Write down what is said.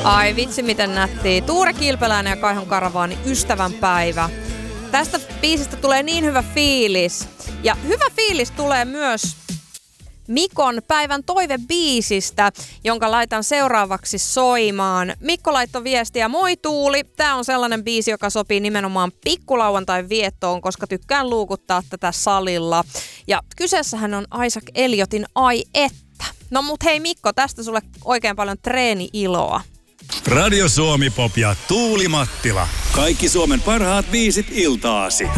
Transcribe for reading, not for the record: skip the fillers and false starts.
Ai vitsi miten nättiä. Tuure Kilpeläinen ja Kaihon Karavaani, ystävänpäivä. Tästä biisistä tulee niin hyvä fiilis. Ja hyvä fiilis tulee myös Mikon päivän toivebiisistä, jonka laitan seuraavaksi soimaan. Mikko laittoi viestiä: moi Tuuli, tää on sellainen biisi, joka sopii nimenomaan pikkulauantain viettoon, koska tykkään luukuttaa tätä salilla. Ja kyseessähän on Isaac Elliotin Ai että. No mut hei Mikko, tästä sulle oikein paljon treeni-iloa. Radio Suomi Pop ja Tuuli Mattila. Kaikki Suomen parhaat biisit iltaasi.